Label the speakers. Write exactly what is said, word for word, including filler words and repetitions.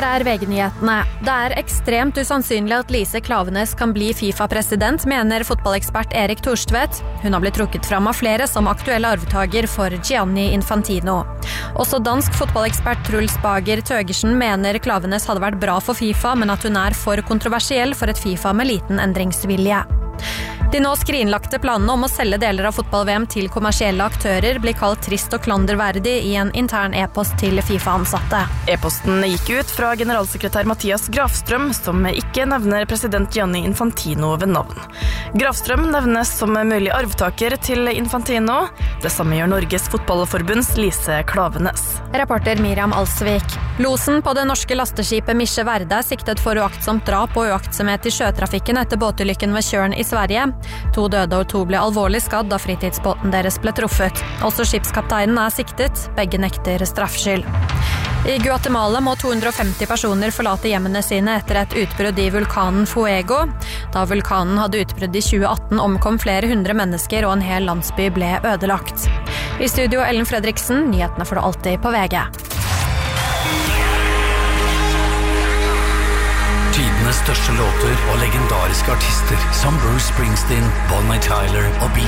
Speaker 1: er V G-nyhetene. Det er ekstremt usannsynlig at Lise Klaveness kan bli FIFA-president, mener fotballekspert Erik Thorstvedt. Hun har blitt trukket fram av flere som aktuell arvtager for Gianni Infantino. Også dansk fotballekspert Truls Bager Tøgersen mener Klaveness hadde vært bra for FIFA, men at hun er for kontroversiell for et FIFA med liten endringsvilje. De nå skrinlagte planene om å selge deler av fotball-V M til kommersielle aktører blir kalt trist og klanderverdig i en intern e-post til FIFA-ansatte.
Speaker 2: E-posten gikk ut fra generalsekretær Mathias Grafstrøm, som ikke nevner president Gianni Infantino ved navn. Grafstrøm nevnes som mulig arvtaker til Infantino. Det samme gjør Norges fotballforbunds Lise Klaveness.
Speaker 1: Reporter Miriam Alsvik. Losen på det norske lasteskipet Misje Verde er siktet for uaktsomt drap og uaktsomhet i sjøtrafikken etter båtulykken ved Tjørn i Sverige. To døde og to ble alvorlig skadd da fritidsbåten deres ble truffet. Også skipskapteinen er siktet, begge nekter straffskyld. I Guatemala må to hundre og femti personer forlate hjemmene sine etter et utbrudd i vulkanen Fuego. Da vulkanen hadde utbrudd i tjue atten omkom flere hundre mennesker og en hel landsby ble ødelagt. I studio Ellen Fredriksen, nyhetene får du alltid på V G.
Speaker 3: Tidenes største låter og legendariske artister som Bruce Springsteen, Bonnie Tyler og B